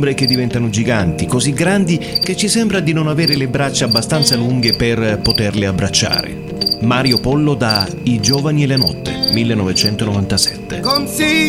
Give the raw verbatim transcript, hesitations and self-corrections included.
che diventano giganti, così grandi che ci sembra di non avere le braccia abbastanza lunghe per poterle abbracciare. Mario Pollo da I giovani e le notte, millenovecentonovantasette. Consiglio